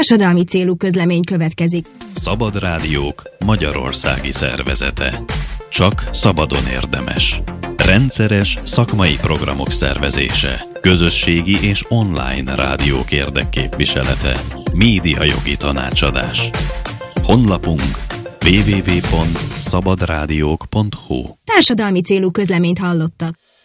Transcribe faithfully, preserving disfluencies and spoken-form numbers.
Társadalmi célú közlemény következik. Szabad Rádiók Magyarországi Szervezete. Csak szabadon érdemes. Rendszeres szakmai programok szervezése. Közösségi és online rádiók érdekképviselete. Médiajogi tanácsadás. Honlapunk double-u double-u double-u pont szabadrádiók pont hu. Társadalmi célú közleményt hallottak.